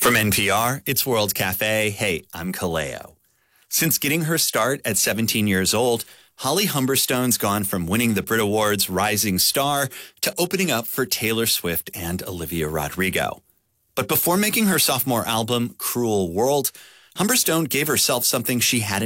From NPR, it's World Cafe. Hey, I'm Kaleo. Since getting her start at 17 years old, Holly Humberstone's gone from winning the Brit Awards Rising Star to opening up for Taylor Swift and Olivia Rodrigo. But before making her sophomore album, Cruel World, Humberstone gave herself something she hadn't